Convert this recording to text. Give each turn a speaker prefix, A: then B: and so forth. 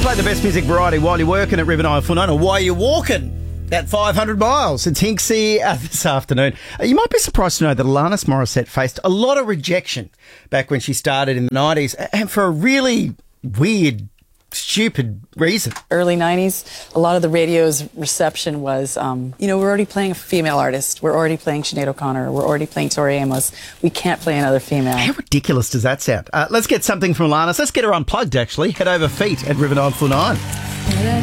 A: play the best music variety while you're working at River 949 or while you're walking that 500 miles. It's Hinksy this afternoon. You might be surprised to know that Alanis Morissette faced a lot of rejection back when she started in the 90s, and for a really weird, stupid reason.
B: Early 90s, a lot of the radio's reception was, we're already playing a female artist. We're already playing Sinead O'Connor. We're already playing Tori Amos. We can't play another female.
A: How ridiculous does that sound? Let's get something from Alanis. Let's get her unplugged, actually. Head over feet at River 949.